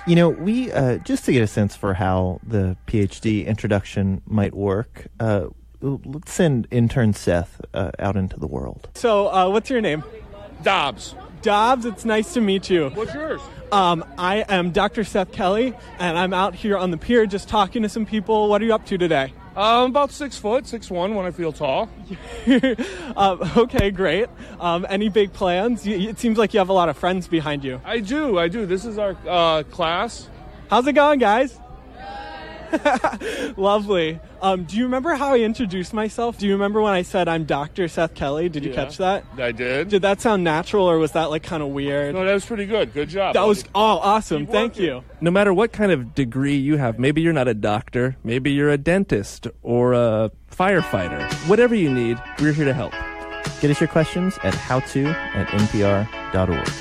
We just to get a sense for how the PhD introduction might work, let's send intern Seth out into the world. So, what's your name? Dobbs. Dobbs, it's nice to meet you. What's yours? I am Dr. Seth Kelly, and I'm out here on the pier just talking to some people. What are you up to today? About 6 foot, 6'1" when I feel tall. Okay, great. Any big plans? It seems like you have a lot of friends behind you. I do. This is our class. How's it going, guys? Lovely. Do you remember how I introduced myself? Do you remember when I said I'm Dr. Seth Kelly? Did you catch that? I did. Did that sound natural, or was that kind of weird? No, that was pretty good. Good job. That was awesome. Thank you. No matter what kind of degree you have, maybe you're not a doctor, maybe you're a dentist or a firefighter. Whatever you need, we're here to help. Get us your questions at howto@npr.org.